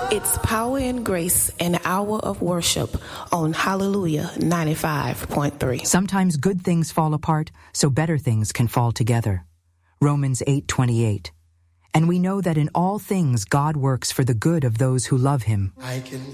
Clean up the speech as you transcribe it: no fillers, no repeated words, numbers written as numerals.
It's Power and Grace, an hour of worship on Hallelujah 95.3. Sometimes good things fall apart, so better things can fall together. Romans 8:28. And we know that in all things God works for the good of those who love him.